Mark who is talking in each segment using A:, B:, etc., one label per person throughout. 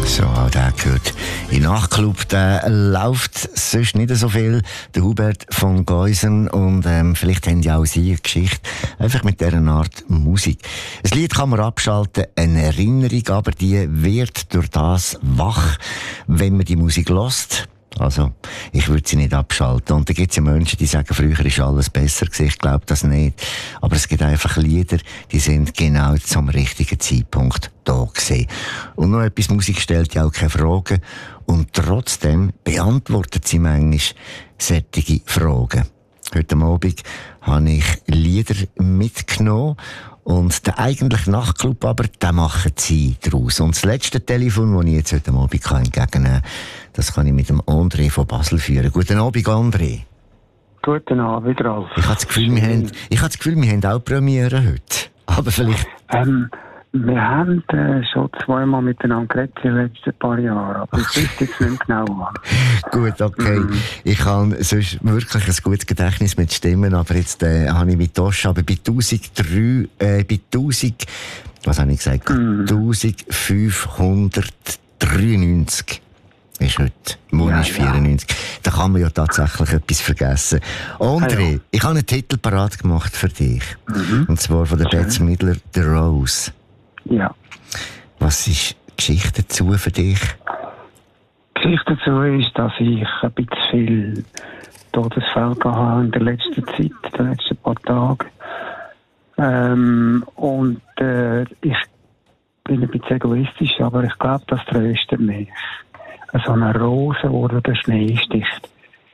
A: So, auch der gehört. Im Nachtclub, der läuft sonst nicht so viel. Der Hubert von Geusen. Und vielleicht haben ja auch Sie eine Geschichte. Einfach mit dieser Art Musik. Ein Lied kann man abschalten, eine Erinnerung, aber die wird durch das wach, wenn man die Musik hört. Also, ich würde sie nicht abschalten. Und da gibt es ja Menschen, die sagen, früher ist alles besser gewesen. Ich glaube das nicht. Aber es gibt einfach Lieder, die sind genau zum richtigen Zeitpunkt da gewesen. Und noch etwas, Musik stellt ja auch keine Fragen. Und trotzdem beantwortet sie manchmal solche Fragen. Heute Abend habe ich Lieder mitgenommen. Und der eigentliche Nachtclub aber, den machen sie draus. Und das letzte Telefon, das ich jetzt heute Abend entgegennehmen kann, das kann ich mit dem André von Basel führen. Guten Abend, André.
B: Guten Abend, Ralf.
A: Ich habe das Gefühl, wir haben auch Premiere heute. Aber vielleicht...
B: wir haben schon zweimal miteinander geredet in den letzten paar Jahren, aber ich weiß jetzt nicht genau wann.
A: Gut, okay. Ich habe sonst wirklich ein gutes Gedächtnis mit Stimmen, aber jetzt habe ich mit Toscha, aber bei 1000, was habe ich gesagt? 1593 ist heute. Morgen ist 94. Da kann man ja tatsächlich etwas vergessen. André, ich habe einen Titel parat gemacht für dich. Und zwar von der Bette Midler, «The Rose».
B: Ja.
A: Was ist die Geschichte dazu für dich?
B: Die Geschichte dazu ist, dass ich ein bisschen viel Todesfälle hatte in der letzten Zeit, in den letzten paar Tagen. Ich bin ein bisschen egoistisch, aber ich glaube, das tröstet mich. So eine Rose, wo der Schnee sticht.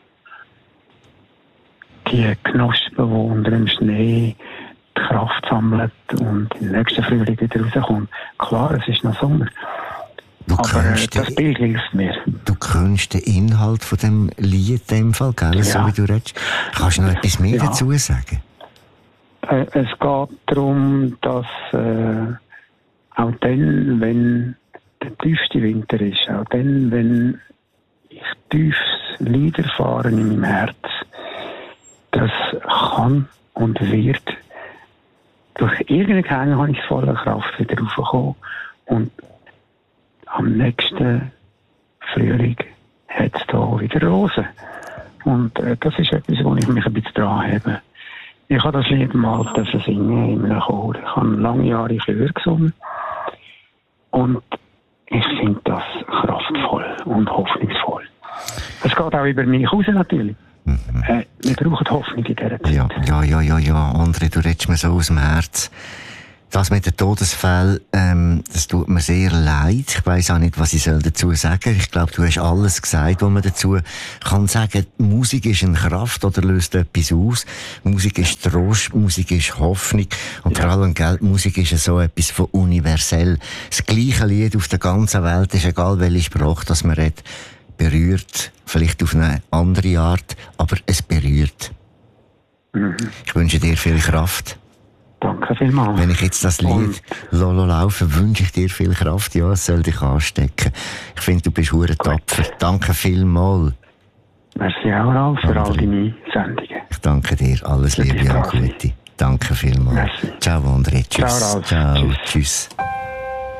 B: Die Knospen, die unter dem Schnee die Kraft sammelt und im nächsten Frühling wieder rauskommt. Klar, es ist noch Sommer. Aber das Bild hilft mir.
A: Du kennst den Inhalt von dem Lied in dem Fall, gell? Ja. So wie du redest. Kannst du noch etwas mehr dazu sagen?
B: Es geht darum, dass auch dann, wenn der tiefste Winter ist, auch dann, wenn ich tiefes Leid erfahre in meinem Herz, das kann und wird durch irgendeinen Gang habe ich voller Kraft wieder raufgekommen und am nächsten Frühling hat es da wieder Rosen. Und das ist etwas, wo ich mich ein bisschen dran habe. Ich habe das Lied mal singen in einem Chor. Ich habe lange Jahre Chör gesungen. Und ich finde das kraftvoll und hoffnungsvoll. Es geht auch über mich raus natürlich. Wir brauchen Hoffnung in dieser Zeit.
A: Ja. André, du redest mir so aus dem Herz. Das mit den Todesfällen, das tut mir sehr leid. Ich weiss auch nicht, was ich dazu sagen soll. Ich glaube, du hast alles gesagt, was man dazu kann sagen. Musik ist eine Kraft oder löst etwas aus. Musik ist Trost, Musik ist Hoffnung. Und vor allem, Musik ist so etwas von universell. Das gleiche Lied auf der ganzen Welt ist, egal welche Sprache das man redet, berührt, vielleicht auf eine andere Art, aber es berührt. Ich wünsche dir viel Kraft.
B: Danke vielmals.
A: Wenn ich jetzt das Lied laufe, wünsche ich dir viel Kraft. Ja, es soll dich anstecken. Ich finde, du bist hure tapfer. Danke vielmals.
B: Merci auch, Ralf, für all deine Sendungen.
A: Ich danke dir. Alles Liebe und Gute. Danke vielmals.
B: Merci.
A: Ciao, André. Tschüss.
B: Ciao, Ralf.
A: Ciao. Tschüss.